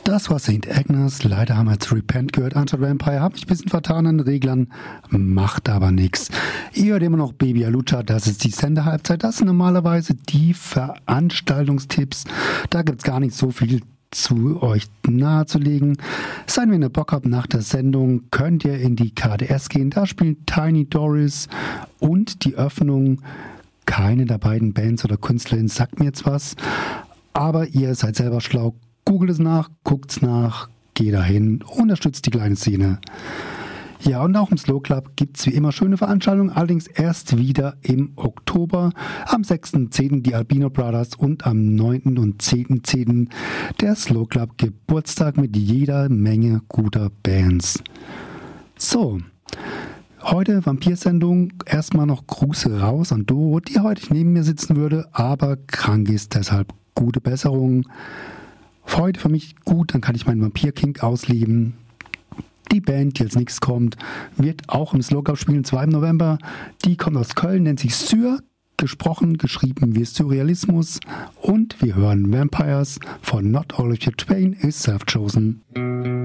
Das war St. Agnes. Leider haben wir jetzt Repent gehört. Anstatt Vampire habe ich ein bisschen vertan an den Reglern. Macht aber nichts. Ihr hört immer noch Baby Alucha. Das ist die Sendehalbzeit. Das sind normalerweise die Veranstaltungstipps. Da gibt es gar nicht so viel zu euch nahezulegen. Seien wenn ihr Bock habt nach der Sendung, könnt ihr in die KDS gehen. Da spielen Tiny Doris und die Öffnung. Keine der beiden Bands oder KünstlerInnen sagt mir jetzt was. Aber ihr seid selber schlau. Googelt es nach, guckt es nach, geht dahin, unterstützt die kleine Szene. Ja, und auch im Slow Club gibt es wie immer schöne Veranstaltungen, allerdings erst wieder im Oktober. Am 6.10. die Albino Brothers und am 9. und 10.10. der Slow Club Geburtstag mit jeder Menge guter Bands. So, heute Vampirsendung. Erstmal noch Grüße raus an Doro, die heute neben mir sitzen würde, aber krank ist, deshalb gute Besserung. Heute für mich gut, dann kann ich meinen Vampir-Kink ausleben. Die Band, die als nächstes kommt, wird auch im Slow Club spielen, 2. November. Die kommt aus Köln, nennt sich Syr, gesprochen, geschrieben wie Surrealismus. Und wir hören Vampires von Not All of Your Twain is Self-Chosen.